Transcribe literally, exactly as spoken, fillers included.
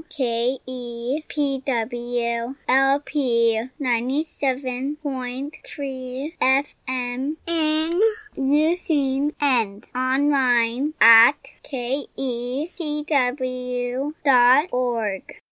K E P W L P ninety-seven point three F M and using and online at K E P W dot org.